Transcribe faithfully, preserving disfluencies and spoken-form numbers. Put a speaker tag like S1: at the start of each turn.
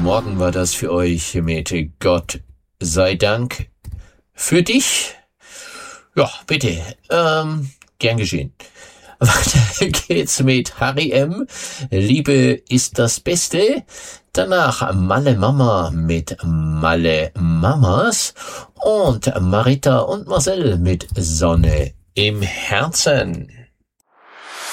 S1: Morgen war das für euch mit Gott sei Dank für dich. Ja, bitte, ähm, gern geschehen. Weiter geht's mit Harry M. Liebe ist das Beste. Danach Malle Mama mit Malle Mamas und Marita und Marcel mit Sonne im Herzen.